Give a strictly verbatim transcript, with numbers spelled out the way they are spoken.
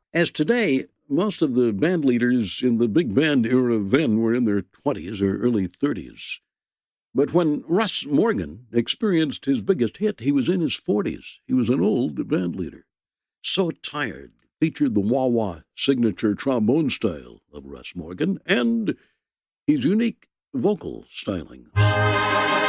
As today, most of the band leaders in the big band era then were in their twenties or early thirties. But when Russ Morgan experienced his biggest hit, he was in his forties. He was an old band leader. So Tired featured the wah-wah signature trombone style of Russ Morgan and his unique vocal stylings.